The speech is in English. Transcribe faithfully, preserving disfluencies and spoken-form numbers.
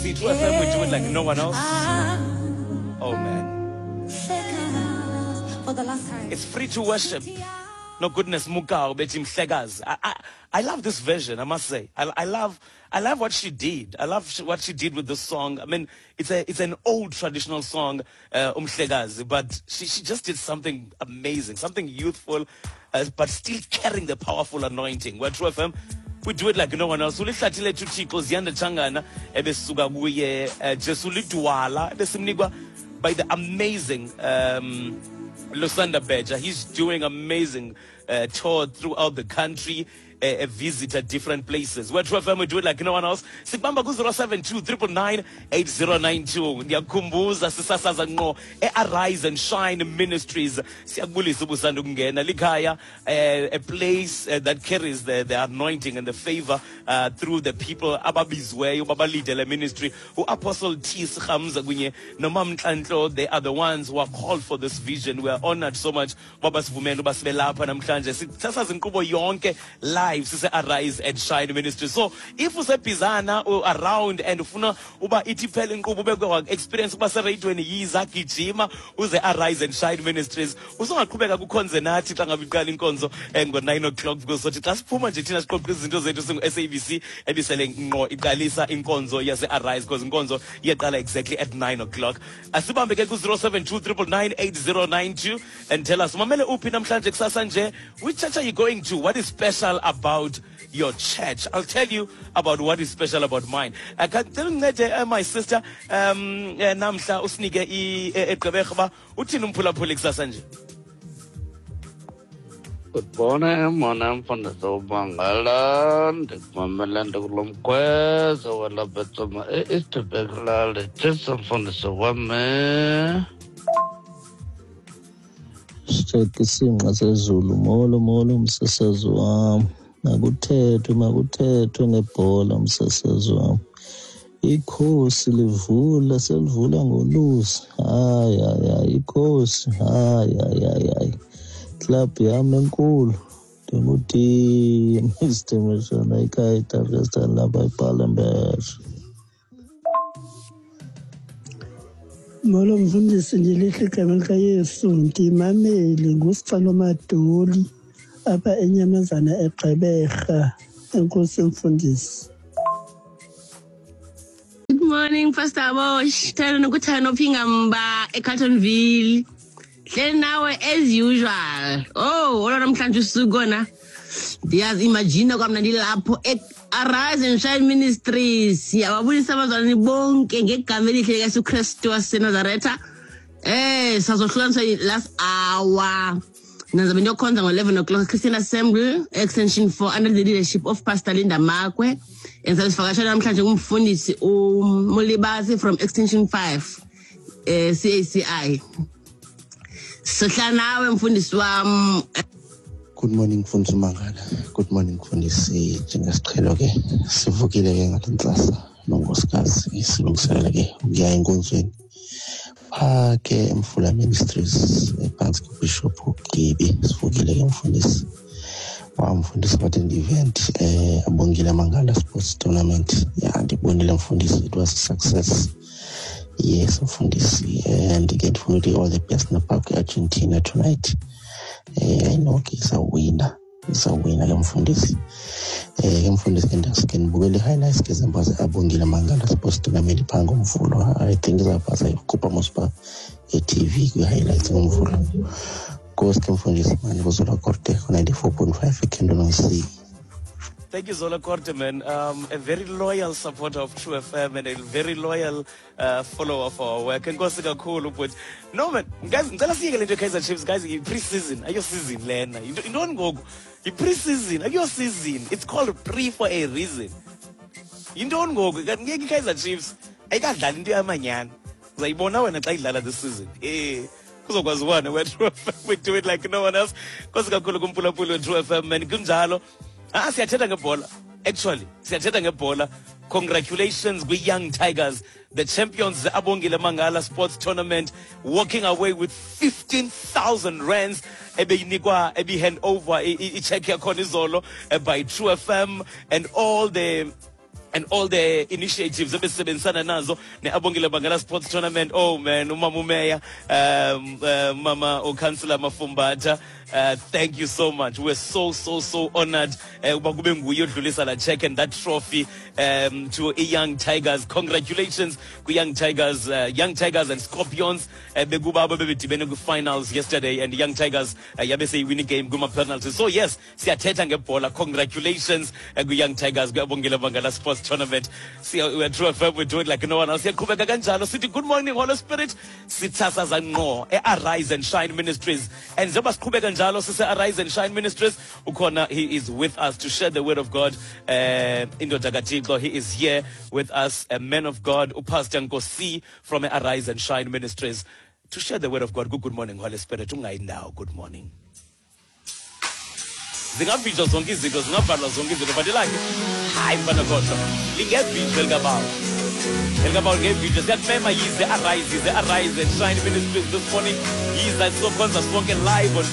see True F M, we do it like no one else. Oh man. It's free to worship. No goodness, Mukao, Betim Segas. I, I, I love this version, I must say. I, I love, I love what she did. I love sh- what she did with the song. I mean, it's a, it's an old traditional song, uh, Umhlegazi, but she, she just did something amazing, something youthful, uh, but still carrying the powerful anointing. We're True F M. We do it like no one else. Ulihlathile tuthixo ziyanda changana ebesuka kuye Jesu lidwala ebesimnikwa by the amazing um Lusanda Beja. He's doing amazing uh, tour throughout the country, a uh, visit at different places. We're True F M, we do it like no one else. Sikbamba ku zero seven two nine nine eight zero nine two. Ndiyakumbuza sisasaza ngo Arise and Shine Ministries. Siyakubulisa ubusanda ukungena likhaya, a place uh, that carries the, the anointing and the favor uh, through the people ababizweyo babalidele ministry. Who Apostle T Sikhamza kunye noMam Nhlanhlo, they are the ones who are called for this vision. We are honored so much. Baba sivumela ubasibe lapha namhlanje. Sisasaza inkqubo yonke live. Sise Arise and Shine Ministry. So if usebhizana or around and ufuna uba ithi phela inkqubo beke experience uba se radioweni yiza gijima uze Arise and Shine Ministries, usungaqhubeka kukhonze nathi xa ngabe iqala inkonzo ngo nine o'clock, because sothi xa siphuma nje thina siqoqa izinto zethu singu S A B C ebisele ngqo iqalisa inkonzo yase Arise, because inkonzo iyaqala exactly at nine o'clock. Asibambe ke ku zero seven two nine nine eight zero nine two and tell us mamele uphi namhlanje kusasa nje, which church are you going to? What is special about about your church? I'll tell you about what is special about mine. I can tell you that uh, my sister um namhla usinike eGqeberha uthini umphulaphula kusasa nje. Good morning, mona mfundisi uMangala, ndikumamela ndikulomkhweza walapha eStebekilale, Jesu mfundisi wami. Sithethe isinqa sezulu, molo molo msasazi wami. Makuthethwe makuthethwe ngebhola msasazi wami. Ikhosi livula, selivula ngolusi. Hayi hayi hayi ikhosi. Hayi hayi hayi hayi. Club yami enkulu. Ndimuthi Mister Mashana ekhaya eTarkestan lapha ePalembashe. Molo mfundisi, ngilihle igama likaYesu, ndimameli nguSicelo Madoli apha eNyamazana eGqeberha. Enkosi mfundisi. Good morning, Pastor Bosch. Thana nokuthana ophinga mba eCarltonville. Hle nawe as usual. Oh, ola namhlanje usukona. Ndiyazi imagine kwamna ndilapho Arise and Shine Ministries. Siyababulisa abazalwane bonke ngegama elihle likaYesu Kristu waseNazaretha. Eh, sazohlukaniswa last hour. Nazabe ndiyokhonza ngo eleven o'clock Christian Assembly, Extension four, under the leadership of Pastor Linda Makwe. Enzabe sivakashela namhlanje kumfundisi uMulibasi from Extension five, eh C A C I. Sohla nawe mfundisi wami. Good morning mfundisi Mangala. Good morning mfundisi njengesiqhelo ke. Sivukile ke ngalentsasa nonkosikazi silungiselela ke ukuya enkonzweni. Ah ke Mfula Ministries phansi kuBishop Gqibi sivukile ke mfundisi. Wamfundisi about the event eh Abongile Mangala Sports Tournament. Yeah, ndibonile mfundisi, it was a success. Yes mfundisi, and get for all the best na Park Argentina tonight. Eh, I know he's a winner. He's a winner ke mfundisi. Eh, mfundisi kendasike nibukele highlights ke zembaze Abongile Mangala Sports Tournament phango Mvulo. I think zapasa ikhupha mospa e-T V ku highlights ngomvulo. Koske mfundisi manje kuzola korte ninety-four point five ikendo no C. Thank you, Zola Korte, man. Um, a very loyal supporter of True F M and a very loyal uh, follower of our work. And Kosi kakhulu, but no man, guys, ngicela siyeke lento Kaizer Chiefs, guys, pre-season, ayo season lena. You don't go, you pre-season, ayo season. It's called pre for a reason. You don't go, ngeke Kaizer Chiefs, ayikadlala into yamanyana. Uzayibona wena xa idlala this season. Eh. Kuzokwazi wena we True F M, we do it like no one else. Kosi kakhulu kumpulaphula we True F M, man. Kunjalo. Ah, siyathetha ngebhola. Actually, siyathetha ngebhola. Congratulations we Young Tigers, the champions, the Abongile Mangala Sports Tournament, walking away with fifteen thousand rands. Ebe inikwa, ebe hand over, i check yakhona izolo by True F M and all the and all the initiatives ebesebenzisana nazo ne-Abongile Bangala Sports Tournament. Oh man, umama umeya, um, uh, mama ukansila Mafumbata, uh, thank you so much. We're so so so honored uba kube nguye odlulisa la check and that trophy um, to a Young Tigers. Congratulations ku Young Tigers, uh, Young Tigers and Scorpions. Uh, bekuba bebedibene ku finals yesterday and Young Tigers uh, yabe seyiwina game kuma penalties. So yes, siyathetha ngebhola. Congratulations uh, ku Young Tigers, ku Abongile Bangala Sports Tournament. See, we're true F M, we do it like no one else. Siyaqhubeka kanjalo sithi good morning Holy Spirit. Sithasaza ngqo e-Arise and Shine Ministries. And njengoba siqhubeka njalo sise Arise and Shine Ministries, ukhona he is with us to share the word of God. Uh, Indoda kaThixo, he is here with us, a man of God, uPastor Nkosi from Arise and Shine Ministries, to share the word of God. Good, good morning Holy Spirit. Ungayindawo, good morning. Zingabhijwa zonke izinto, zingabhalwa zonke izinto, but like hayi mfana kodwa lingebhijwa elikabawo elikabawo lingebhijwa. Siyakumema yize Arise, yize Arise and Shine Ministries this morning. Yize sizokhonza sonke live on